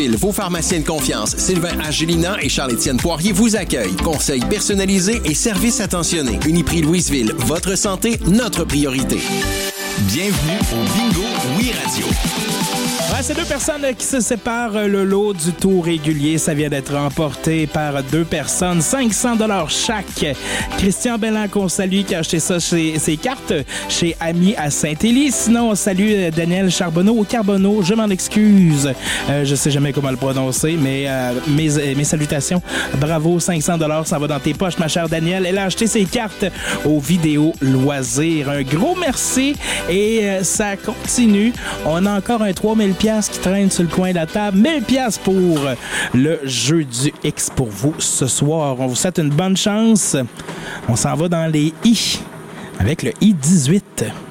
Vos pharmaciens de confiance, Sylvain Agélina et Charles-Étienne Poirier vous accueillent. Conseils personnalisés et services attentionnés. Uniprix Louisville, votre santé, notre priorité. Bienvenue au Bingo Oui Radio. Ouais, c'est deux personnes qui se séparent le lot du tour régulier. Ça vient d'être remporté par deux personnes. 500 $ chaque. Christian Bellan, qu'on salue, qui a acheté ça ses cartes chez Ami à Saint-Élie. Sinon, on salue Daniel Charbonneau au Carbonneau. Je m'en excuse. Je sais jamais comment le prononcer, mais mes salutations. Bravo, 500 $, ça va dans tes poches, ma chère Danielle. Elle a acheté ses cartes au Vidéo Loisirs. Un gros merci et ça continue. On a encore un 3000$ qui traîne sur le coin de la table. 1000$ pour le jeu du X pour vous ce soir. On vous souhaite une bonne chance. On s'en va dans les I avec le I-18.